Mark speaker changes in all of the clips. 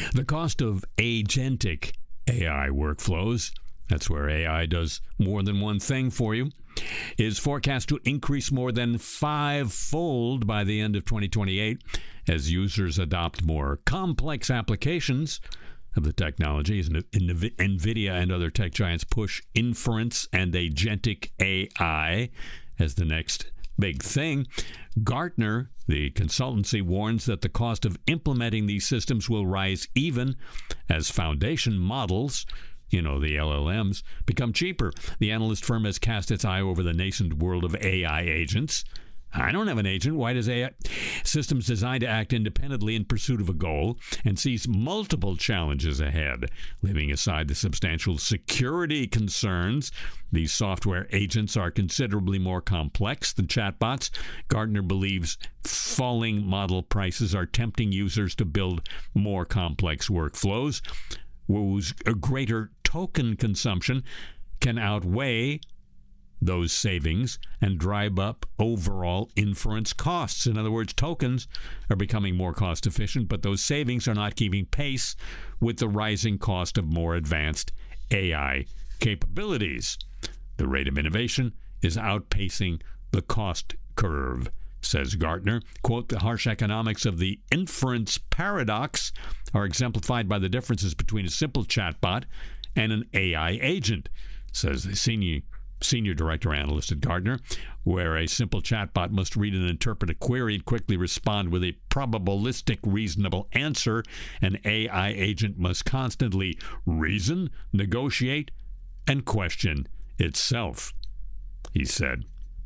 Speaker 1: The cost of agentic AI workflows, that's where AI does more than one thing for you, is forecast to increase more than 5-fold by the end of 2028 as users adopt more complex applications of the technology. As NVIDIA and other tech giants push inference and agentic AI as the next big thing, Gartner, the consultancy, warns that the cost of implementing these systems will rise even as foundation models, the LLMs, become cheaper. The analyst firm has cast its eye over the nascent world of AI agents. I don't have an agent. Why does AI? Systems designed to act independently in pursuit of a goal and sees multiple challenges ahead. Leaving aside the substantial security concerns, these software agents are considerably more complex than chatbots. Gartner believes falling model prices are tempting users to build more complex workflows, whose greater token consumption can outweigh those savings and drive up overall inference costs. In other words, tokens are becoming more cost efficient, but those savings are not keeping pace with the rising cost of more advanced AI capabilities. The rate of innovation is outpacing the cost curve, says Gartner. Quote, the harsh economics of the inference paradox are exemplified by the differences between a simple chatbot and an AI agent, says the senior director analyst at Gartner. Where a simple chatbot must read and interpret a query and quickly respond with a probabilistic, reasonable answer, an AI agent must constantly reason, negotiate, and question itself, he said.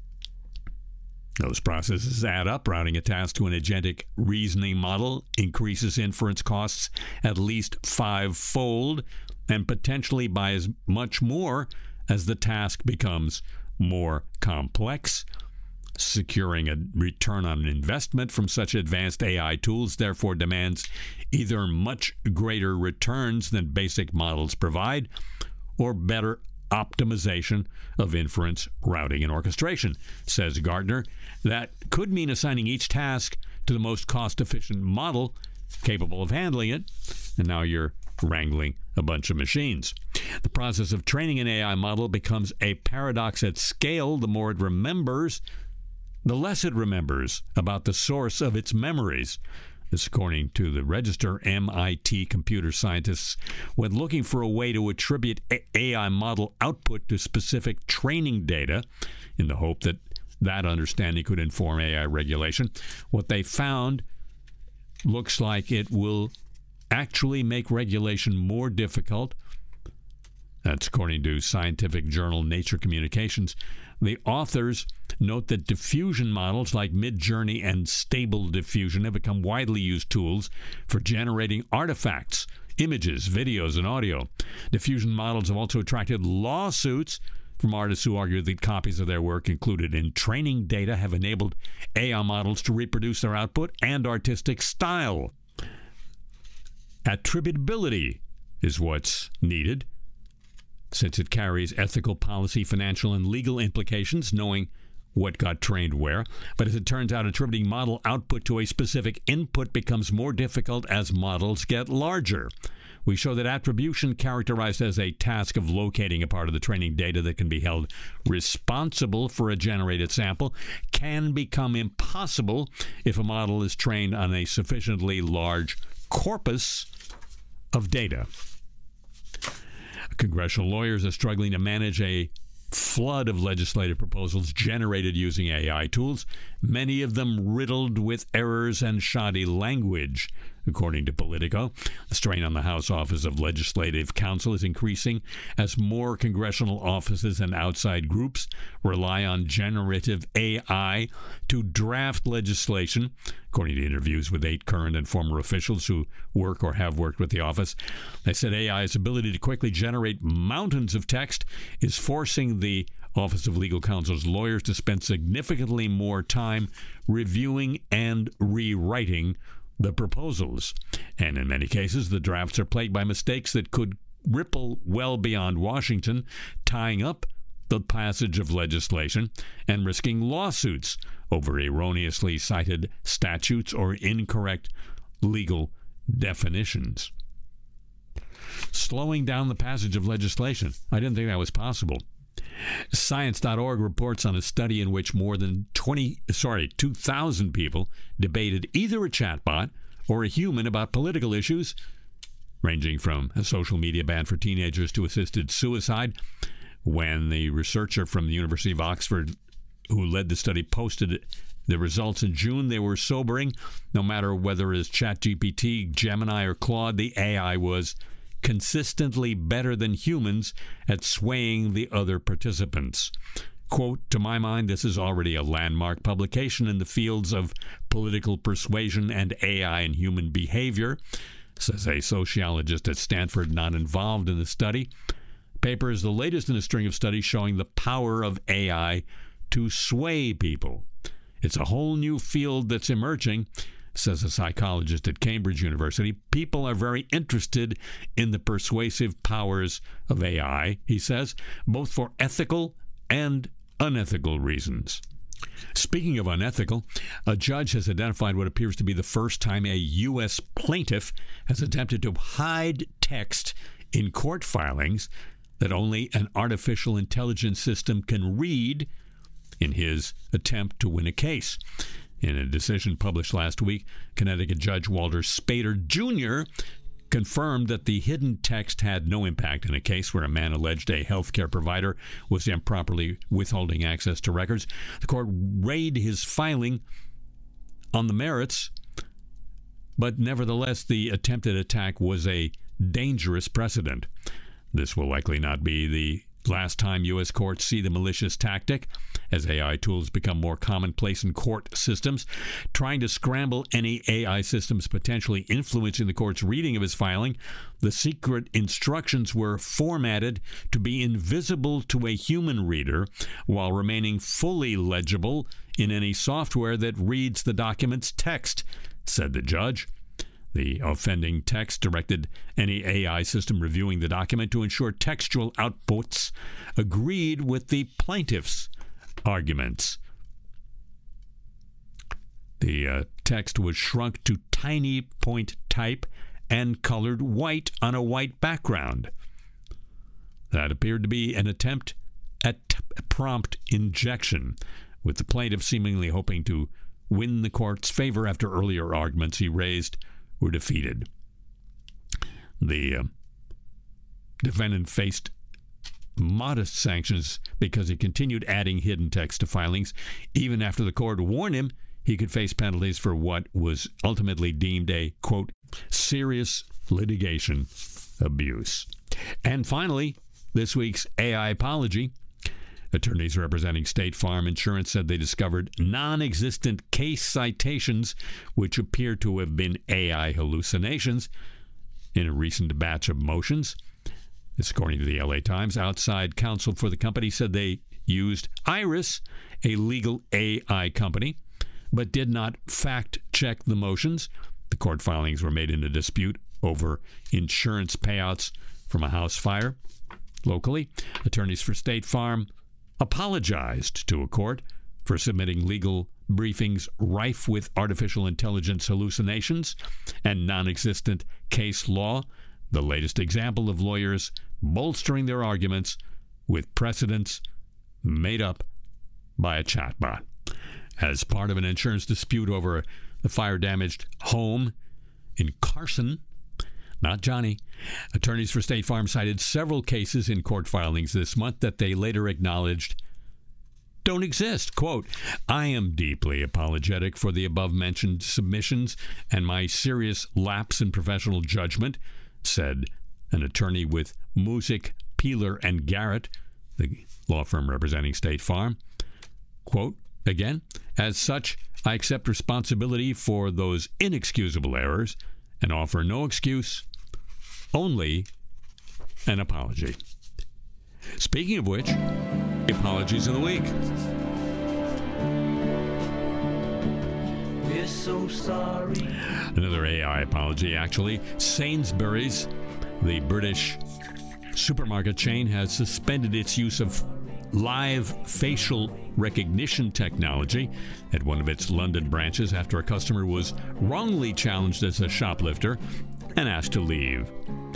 Speaker 1: Those processes add up. Routing a task to an agentic reasoning model increases inference costs at least 5-fold and potentially by as much more as the task becomes more complex. Securing a return on investment from such advanced AI tools therefore demands either much greater returns than basic models provide or better optimization of inference, routing, and orchestration, says Gartner. That could mean assigning each task to the most cost-efficient model capable of handling it, and now you're wrangling a bunch of machines. The process of training an AI model becomes a paradox at scale. The more it remembers, the less it remembers about the source of its memories. This, according to the Register, MIT computer scientists, when looking for a way to attribute AI model output to specific training data in the hope that that understanding could inform AI regulation, what they found looks like it will actually make regulation more difficult. That's according to scientific journal Nature Communications. The authors note that diffusion models like Midjourney and Stable Diffusion have become widely used tools for generating artifacts, images, videos, and audio. Diffusion models have also attracted lawsuits from artists who argue that copies of their work included in training data have enabled AI models to reproduce their output and artistic style. Attributability is what's needed, since it carries ethical, policy, financial, and legal implications, knowing what got trained where. But as it turns out, attributing model output to a specific input becomes more difficult as models get larger. We show that attribution, characterized as a task of locating a part of the training data that can be held responsible for a generated sample, can become impossible if a model is trained on a sufficiently large corpus of data. Congressional lawyers are struggling to manage a flood of legislative proposals generated using AI tools, many of them riddled with errors and shoddy language. According to Politico, the strain on the House Office of Legislative Counsel is increasing as more congressional offices and outside groups rely on generative AI to draft legislation. According to interviews with 8 current and former officials who work or have worked with the office, they said AI's ability to quickly generate mountains of text is forcing the Office of Legal Counsel's lawyers to spend significantly more time reviewing and rewriting the proposals. And in many cases, the drafts are plagued by mistakes that could ripple well beyond Washington, tying up the passage of legislation and risking lawsuits over erroneously cited statutes or incorrect legal definitions. slowing down the passage of legislation. I didn't think that was possible. Science.org reports on a study in which more than 2,000 people debated either a chatbot or a human about political issues, ranging from a social media ban for teenagers to assisted suicide. When the researcher from the University of Oxford who led the study posted the results in June, they were sobering. No matter whether it's ChatGPT, Gemini, or Claude, the AI was consistently better than humans at swaying the other participants. Quote, "To my mind, this is already a landmark publication in the fields of political persuasion and AI and human behavior," says a sociologist at Stanford not involved in the study. The paper is the latest in a string of studies showing the power of AI to sway people. It's a whole new field that's emerging, says a psychologist at Cambridge University. People are very interested in the persuasive powers of AI, he says, both for ethical and unethical reasons. Speaking of unethical, a judge has identified what appears to be the first time a U.S. plaintiff has attempted to hide text in court filings that only an artificial intelligence system can read in his attempt to win a case. In a decision published last week, Connecticut Judge Walter Spader Jr. confirmed that the hidden text had no impact in a case where a man alleged a healthcare provider was improperly withholding access to records. The court weighed his filing on the merits, but nevertheless, the attempted attack was a dangerous precedent. This will likely not be the last time U.S. courts see the malicious tactic. As AI tools become more commonplace in court systems, trying to scramble any AI systems potentially influencing the court's reading of his filing, the secret instructions were formatted to be invisible to a human reader while remaining fully legible in any software that reads the document's text, said the judge. The offending text directed any AI system reviewing the document to ensure textual outputs agreed with the plaintiff's arguments. The text was shrunk to tiny point type and colored white on a white background. That appeared to be an attempt at prompt injection, with the plaintiff seemingly hoping to win the court's favor after earlier arguments he raised were defeated. The defendant faced modest sanctions because he continued adding hidden text to filings. Even after the court warned him he could face penalties for what was ultimately deemed a, quote, serious litigation abuse. And finally, this week's AI apology. Attorneys representing State Farm Insurance said they discovered non-existent case citations which appear to have been AI hallucinations in a recent batch of motions. This, according to the LA Times. Outside counsel for the company said they used Iris, a legal AI company, but did not fact-check the motions. The court filings were made in a dispute over insurance payouts from a house fire. Locally, attorneys for State Farm apologized to a court for submitting legal briefings rife with artificial intelligence hallucinations and non-existent case law, the latest example of lawyers bolstering their arguments with precedents made up by a chatbot. As part of an insurance dispute over the fire-damaged home in Carson, not Johnny, attorneys for State Farm cited several cases in court filings this month that they later acknowledged don't exist. Quote, "I am deeply apologetic for the above-mentioned submissions and my serious lapse in professional judgment," said an attorney with Music, Peeler, and Garrett, the law firm representing State Farm. Quote, again, "As such, I accept responsibility for those inexcusable errors and offer no excuse, only an apology." Speaking of which, apologies of the week.
Speaker 2: We're so sorry.
Speaker 1: Another AI apology, actually. Sainsbury's, the British supermarket chain, has suspended its use of live facial recognition technology at one of its London branches after a customer was wrongly challenged as a shoplifter and asked to leave.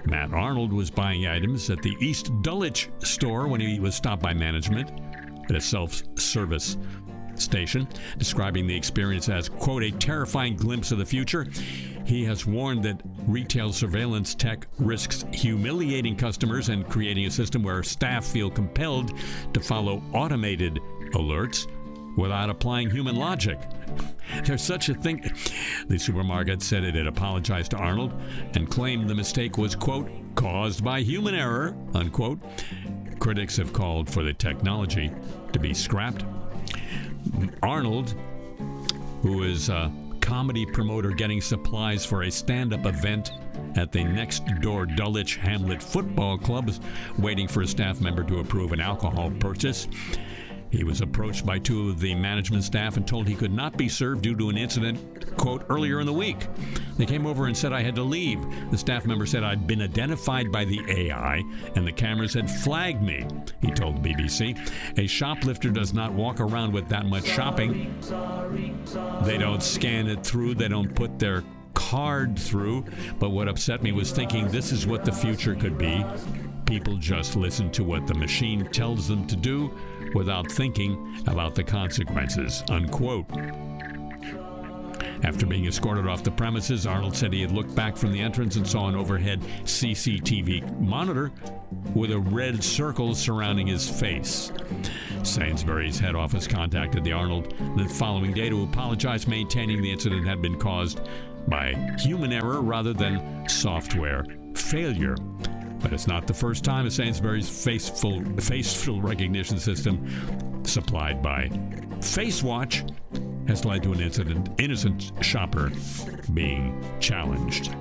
Speaker 1: Matt Arnold was buying items at the East Dulwich store when he was stopped by management at a self-service station, describing the experience as, quote, a terrifying glimpse of the future. He has warned that retail surveillance tech risks humiliating customers and creating a system where staff feel compelled to follow automated alerts without applying human logic. There's such a thing. The supermarket said it had apologized to Arnold and claimed the mistake was, quote, caused by human error, unquote. Critics have called for the technology to be scrapped. Arnold, who is a comedy promoter getting supplies for a stand-up event at the next-door Dulwich Hamlet Football Club, is waiting for a staff member to approve an alcohol purchase. He was approached by two of the management staff and told he could not be served due to an incident, quote, earlier in the week. They came over and said I had to leave. The staff member said I'd been identified by the AI and the cameras had flagged me, he told the BBC. A shoplifter does not walk around with that much shopping. They don't scan it through. They don't put their card through. But what upset me was thinking this is what the future could be. People just listen to what the machine tells them to do without thinking about the consequences, unquote. After being escorted off the premises, Arnold said he had looked back from the entrance and saw an overhead CCTV monitor with a red circle surrounding his face. Sainsbury's head office contacted the Arnold the following day to apologize, maintaining the incident had been caused by human error rather than software failure. But it's not the first time a Sainsbury's facial recognition system supplied by FaceWatch has led to an innocent shopper being challenged.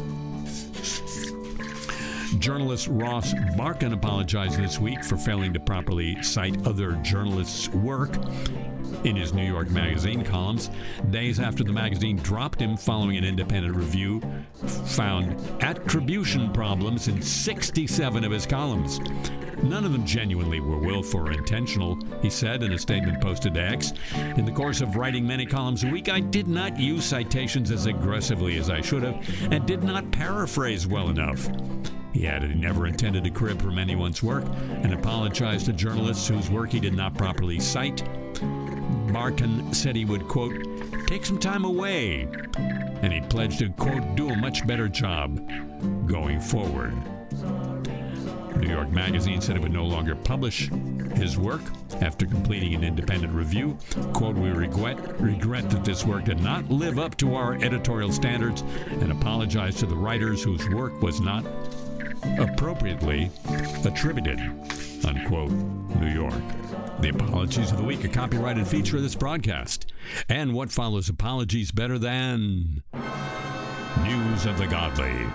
Speaker 1: Journalist Ross Barkan apologized this week for failing to properly cite other journalists' work in his New York Magazine columns, days after the magazine dropped him following an independent review found attribution problems in 67 of his columns. None of them genuinely were willful or intentional, he said in a statement posted to X. In the course of writing many columns a week, I did not use citations as aggressively as I should have and did not paraphrase well enough. He added he never intended to crib from anyone's work and apologized to journalists whose work he did not properly cite. Barkan said he would, quote, take some time away, and he pledged to, quote, do a much better job going forward. New York Magazine said it would no longer publish his work after completing an independent review. Quote, we regret that this work did not live up to our editorial standards and apologize to the writers whose work was not appropriately attributed, unquote, New York. The Apologies of the Week, a copyrighted feature of this broadcast. And what follows apologies better than News of the Godly?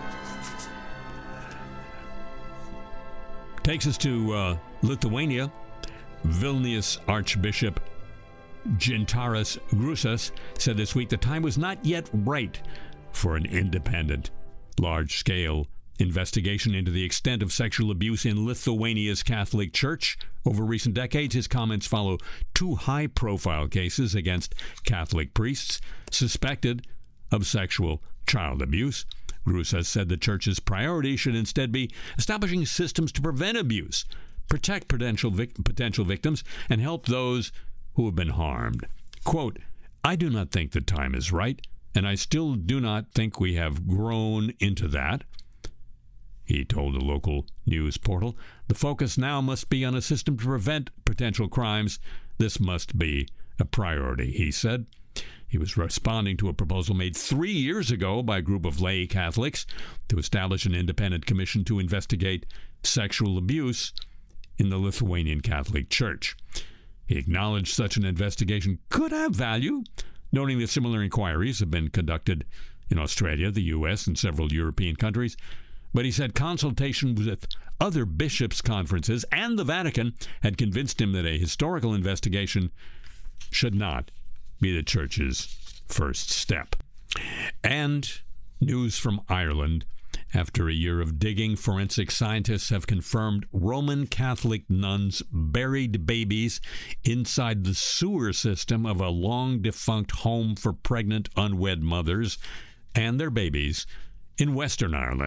Speaker 1: Takes us to Lithuania. Vilnius Archbishop Gintaras Grusas said this week the time was not yet right for an independent, large-scale investigation into the extent of sexual abuse in Lithuania's Catholic Church. Over recent decades, his comments follow two high-profile cases against Catholic priests suspected of sexual child abuse. Grusas said the Church's priority should instead be establishing systems to prevent abuse, protect potential victims, and help those who have been harmed. Quote, I do not think the time is right, and I still do not think we have grown into that, he told a local news portal. The focus now must be on a system to prevent potential crimes. This must be a priority, he said. He was responding to a proposal made 3 years ago by a group of lay Catholics to establish an independent commission to investigate sexual abuse in the Lithuanian Catholic Church. He acknowledged such an investigation could have value, noting that similar inquiries have been conducted in Australia, the U.S., and several European countries. But he said consultation with other bishops' conferences and the Vatican had convinced him that a historical investigation should not be the Church's first step. And news from Ireland. After a year of digging, forensic scientists have confirmed Roman Catholic nuns buried babies inside the sewer system of a long-defunct home for pregnant unwed mothers and their babies in Western Ireland.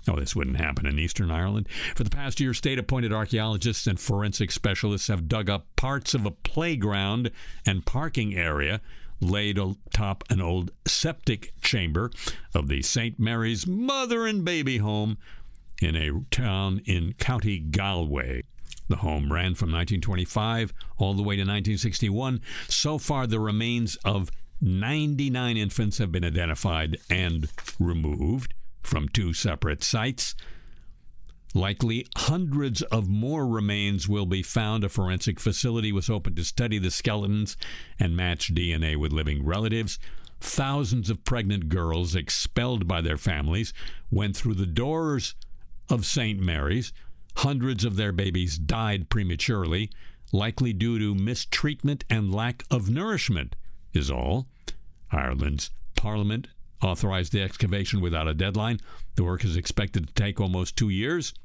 Speaker 1: Oh, this wouldn't happen in Eastern Ireland. For the past year, state-appointed archaeologists and forensic specialists have dug up parts of a playground and parking area laid atop an old septic chamber of the St. Mary's Mother and Baby Home in a town in County Galway. The home ran from 1925 all the way to 1961. So far, the remains of 99 infants have been identified and removed from 2 separate sites. Likely hundreds of more remains will be found. A forensic facility was opened to study the skeletons and match DNA with living relatives. Thousands of pregnant girls expelled by their families went through the doors of St. Mary's. Hundreds of their babies died prematurely, likely due to mistreatment and lack of nourishment, is all. Ireland's Parliament authorized the excavation without a deadline. The work is expected to take almost 2 years.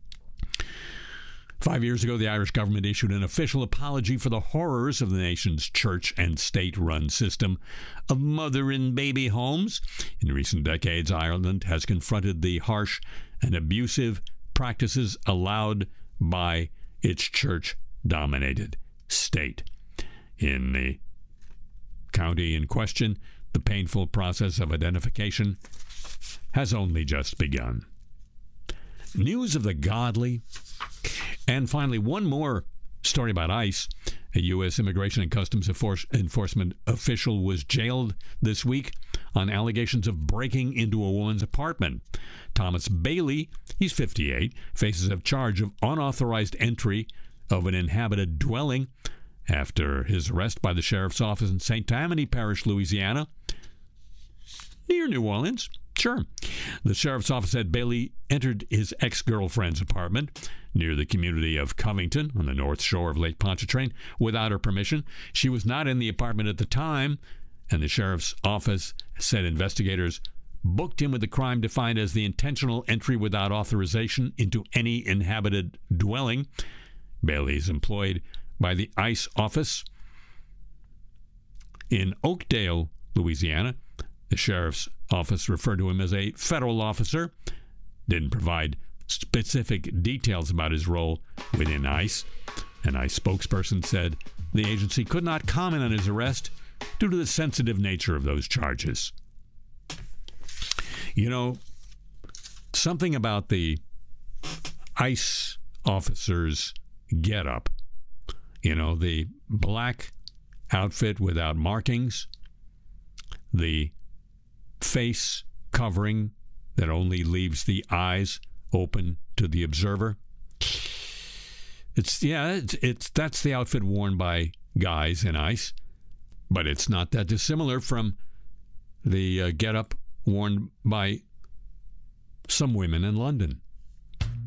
Speaker 1: 5 years ago, the Irish government issued an official apology for the horrors of the nation's church and state-run system of mother and baby homes. In recent decades, Ireland has confronted the harsh and abusive practices allowed by its church-dominated state. In the county in question, the painful process of identification has only just begun. News of the godly. And finally, one more story about ICE. A U.S. Immigration and Customs Enforcement official was jailed this week on allegations of breaking into a woman's apartment. Thomas Bailey, he's 58, faces a charge of unauthorized entry of an inhabited dwelling after his arrest by the sheriff's office in St. Tammany Parish, Louisiana, near New Orleans. Sure. The sheriff's office said Bailey entered his ex-girlfriend's apartment near the community of Covington on the north shore of Lake Pontchartrain without her permission. She was not in the apartment at the time, and the sheriff's office said investigators booked him with the crime defined as the intentional entry without authorization into any inhabited dwelling. Bailey is employed by the ICE office in Oakdale, Louisiana. The sheriff's office referred to him as a federal officer, didn't provide specific details about his role within ICE. An ICE spokesperson said the agency could not comment on his arrest due to the sensitive nature of those charges. You know, something about the ICE officer's getup, you know, the black outfit without markings, the face covering that only leaves the eyes open to the observer. That's the outfit worn by guys in ICE, but it's not that dissimilar from the getup worn by some women in London.